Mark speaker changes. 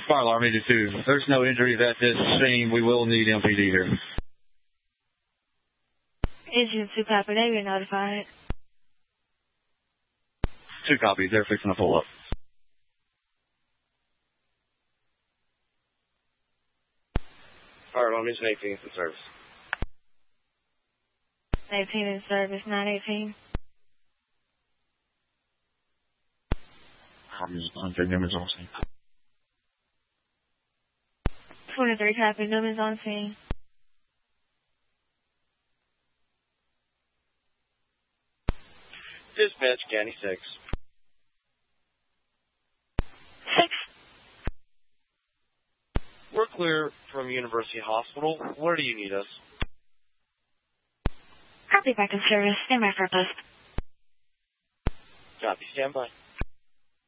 Speaker 1: Fire alarm 82. There's no injuries at this scene. We will need MPD here.
Speaker 2: Engine 2 copy. They were notified.
Speaker 1: 2 copies. They're fixing to pull up.
Speaker 3: Fire alarm engine 18 is in service.
Speaker 2: 18 in service, 918.
Speaker 1: Numbers on scene.
Speaker 2: 23 copy. Numbers on scene.
Speaker 3: Dispatch, County 6.
Speaker 2: 6.
Speaker 3: We're clear from University Hospital. Where do you need us?
Speaker 2: Copy back in service. Stand by for a bus.
Speaker 3: Copy, stand by.